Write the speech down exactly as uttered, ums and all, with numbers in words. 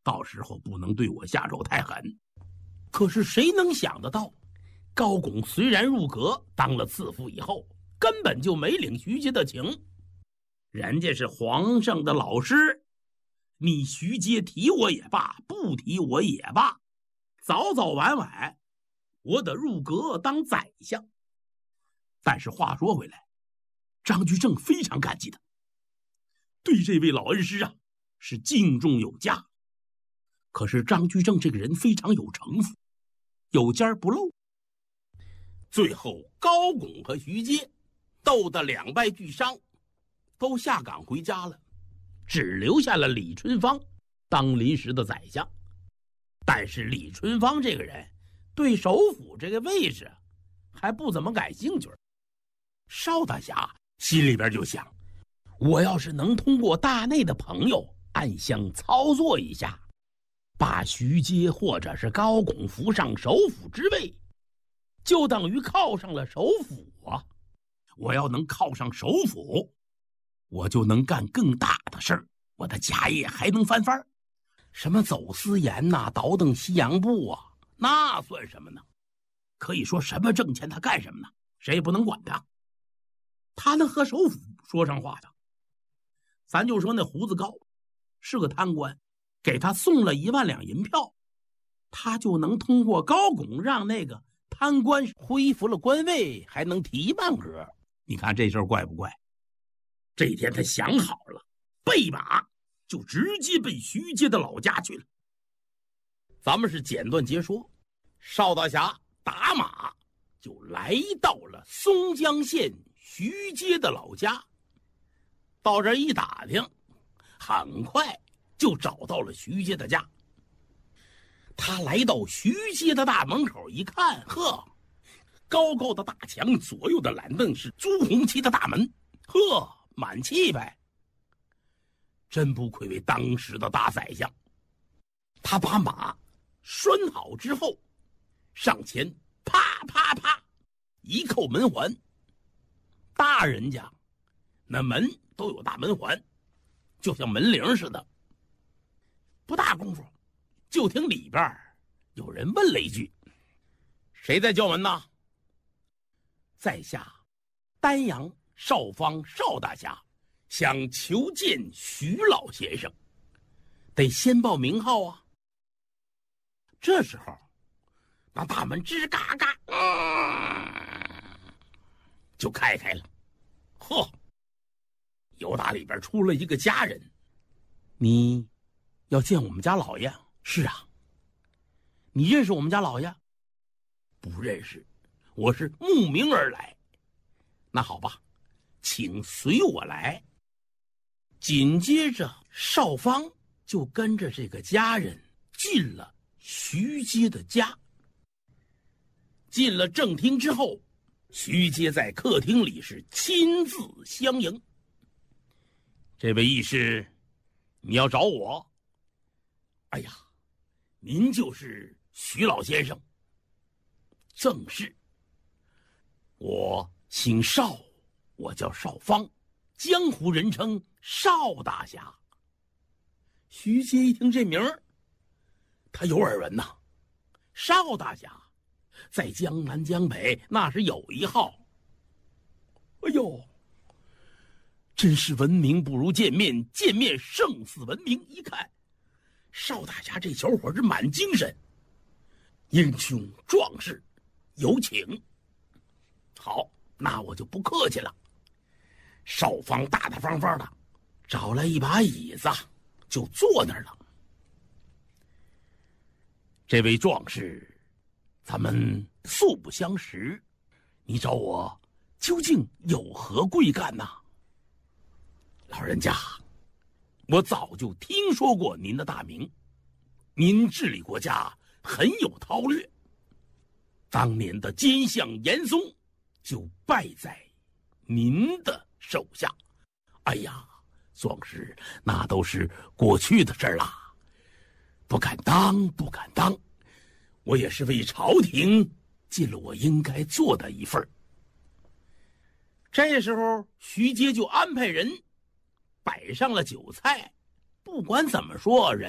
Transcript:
到时候不能对我下手太狠。可是谁能想得到，高拱虽然入阁当了赐父以后，根本就没领徐阶的情。人家是皇上的老师，你徐阶提我也罢，不提我也罢，早早晚晚我得入阁当宰相。但是话说回来，张居正非常感激他，对这位老恩师啊是敬重有加。可是张居正这个人非常有城府，有尖不露。最后高拱和徐阶斗得两败俱伤，都下岗回家了，只留下了李春芳当临时的宰相。但是李春芳这个人对首辅这个位置还不怎么感兴趣。邵大侠心里边就想，我要是能通过大内的朋友暗箱操作一下，把徐阶或者是高拱扶上首辅之位，就等于靠上了首辅啊！我要能靠上首辅，我就能干更大的事儿，我的家业还能翻番。什么走私盐呐、啊、倒腾西洋布啊，那算什么呢？可以说什么挣钱他干什么呢？谁也不能管他。他能和首辅说上话的，咱就说那胡子高是个贪官，给他送了一万两银票，他就能通过高拱让那个贪官恢复了官位，还能提半格。你看这事儿怪不怪？这一天他想好了，备马就直接奔徐阶的老家去了。咱们是简短截说，邵大侠打马就来到了松江县徐阶的老家。到这一打听，很快就找到了徐阶的家。他来到徐阶的大门口一看，呵，高高的大墙，左右的懒凳是朱红漆的大门，呵，满气派。真不愧为当时的大宰相。他把马拴好之后，上前啪啪啪一扣门环。大人家那门都有大门环，就像门铃似的。不大功夫，就听里边有人问了一句：“谁在叫门呢？”在下丹阳邵方邵大侠想求见徐老先生，得先报名号啊。这时候那大门吱嘎嘎、嗯、就开开了。呵，由打里边出了一个家人。你要见我们家老爷？是啊。你认识我们家老爷？不认识，我是慕名而来。那好吧，请随我来。紧接着邵方就跟着这个家人进了徐阶的家。进了正厅之后，徐阶在客厅里是亲自相迎。这位义士，你要找我？哎呀，您就是徐老先生。正是。我姓邵，我叫邵方，江湖人称邵大侠。徐阶一听这名儿，他有耳闻呐。邵大侠在江南江北那是有一号。哎呦，真是闻名不如见面，见面胜似闻名。一看邵大侠这小伙子满精神，英雄壮士，有请。好，那我就不客气了。邵方大大方方的找来一把椅子，就坐那儿了。这位壮士，咱们素不相识，你找我究竟有何贵干呐？老人家，我早就听说过您的大名，您治理国家很有韬略。当年的奸相严嵩就败在您的手下。哎呀，壮士，那都是过去的事儿啦，不敢当，不敢当。我也是为朝廷尽了我应该做的一份。这时候徐阶就安排人摆上了酒菜。不管怎么说，人